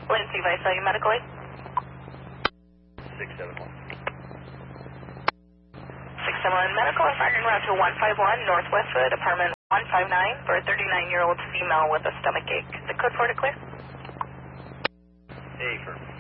Lindsay Visalia Medical Aid. 671. 671 Medical, if I can route to 151 North Westwood, apartment 159 for a 39-year-old female with a stomach ache. The code for it to clear? Affirmative.